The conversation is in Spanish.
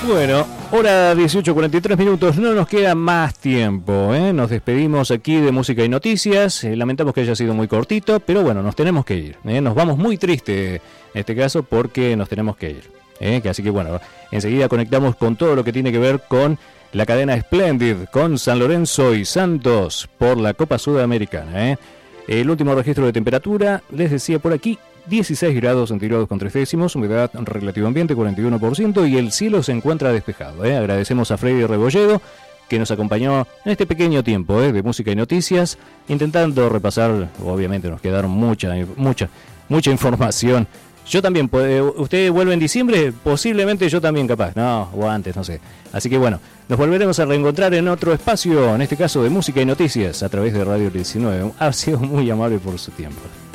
Bueno, hora 18:43, no nos queda más tiempo, ¿eh? Nos despedimos aquí de Música y Noticias, lamentamos que haya sido muy cortito, pero bueno, nos tenemos que ir, ¿eh? Nos vamos muy tristes en este caso porque nos tenemos que ir, así que bueno, enseguida conectamos con todo lo que tiene que ver con la cadena Splendid, con San Lorenzo y Santos por la Copa Sudamericana, ¿eh? El último registro de temperatura, les decía por aquí, 16 grados centígrados con 3 décimos, humedad relativa ambiente 41% y el cielo se encuentra despejado. Agradecemos a Freddy Rebolledo que nos acompañó en este pequeño tiempo de Música y Noticias, intentando repasar, obviamente nos quedaron mucha información. Yo también, ¿usted vuelve en diciembre? Posiblemente yo también capaz, no, o antes, no sé. Así que bueno, nos volveremos a reencontrar en otro espacio, en este caso de Música y Noticias, a través de Radio 19. Ha sido muy amable por su tiempo.